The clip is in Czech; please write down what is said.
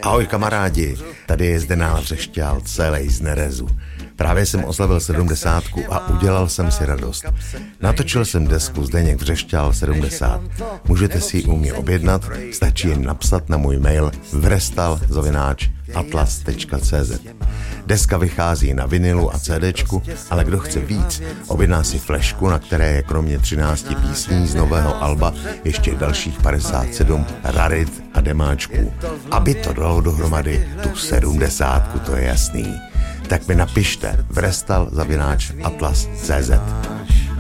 Ahoj kamarádi, tady je Zdeněk Vřešťál, celej z nerezu. Právě jsem oslavil 70 a udělal jsem si radost. Natočil jsem desku Zdeněk Vřešťál 70. Můžete si ji u mě objednat, stačí jen napsat na můj mail vrestal@atlas.cz. Deska vychází na vinilu a CDčku, ale kdo chce víc, objedná si flešku, na které je kromě 13 písní z nového alba ještě dalších 57 rarit a demáčků. Aby to dalo dohromady tu 70, to je jasný. Tak mi napište vrestal@atlas.cz.